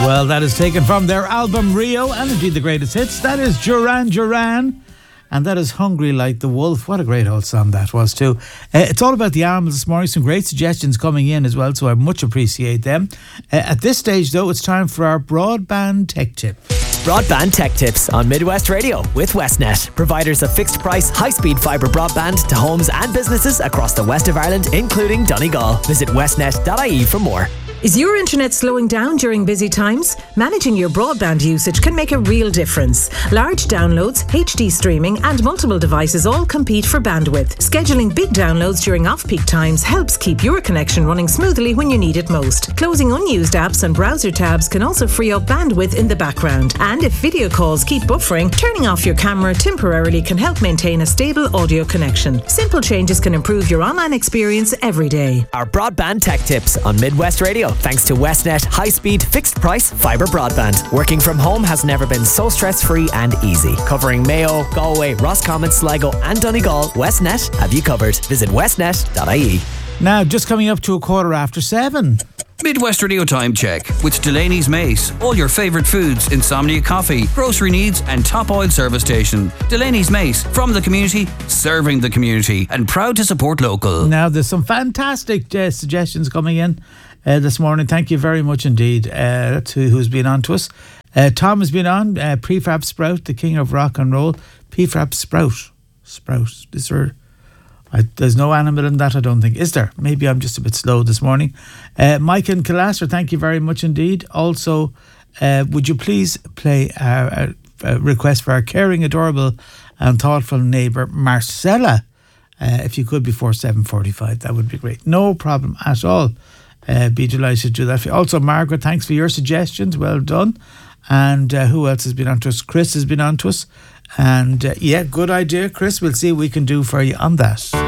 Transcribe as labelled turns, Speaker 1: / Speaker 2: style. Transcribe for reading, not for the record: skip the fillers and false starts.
Speaker 1: Well, that is taken from their album Rio, and indeed the greatest hits. That is Duran Duran, and that is Hungry Like the Wolf. What a great old song that was too. It's all about the animals this morning. Some great suggestions coming in as well, so I much appreciate them. At this stage though, it's time for our broadband tech tip.
Speaker 2: Broadband Tech Tips on Midwest Radio with Westnet, providers of fixed price, high-speed fibre broadband to homes and businesses across the west of Ireland, including Donegal. Visit westnet.ie for more.
Speaker 3: Is your internet slowing down during busy times? Managing your broadband usage can make a real difference. Large downloads, HD streaming and multiple devices all compete for bandwidth. Scheduling big downloads during off-peak times helps keep your connection running smoothly when you need it most. Closing unused apps and browser tabs can also free up bandwidth in the background. And if video calls keep buffering, turning off your camera temporarily can help maintain a stable audio connection. Simple changes can improve your online experience every day.
Speaker 2: Our Broadband Tech Tips on Midwest Radio, thanks to Westnet high-speed, fixed-price fibre broadband. Working from home has never been so stress-free and easy. Covering Mayo, Galway, Roscommon, Sligo and Donegal, Westnet have you covered. Visit westnet.ie.
Speaker 1: Now, just coming up to 7:15.
Speaker 4: Midwest Radio Time Check with Delaney's Mace. All your favourite foods, Insomnia Coffee, grocery needs and top oil service station. Delaney's Mace, from the community, serving the community, and proud to support local.
Speaker 1: Now, there's some fantastic suggestions coming in this morning. Thank you very much indeed. That's who's been on to us. Tom has been on. Prefab Sprout, the king of rock and roll. Prefab Sprout. Is there... there's no animal in that, I don't think. Is there? Maybe I'm just a bit slow this morning. Mike and Killaster, thank you very much indeed. Also, would you please play a request for our caring, adorable and thoughtful neighbour, Marcella? If you could before 7:45, that would be great. No problem at all. Be delighted to do that for you. Also, Margaret, thanks for your suggestions. Well done. And who else has been on to us? Chris has been on to us. And yeah, good idea, Chris. We'll see what we can do for you on that.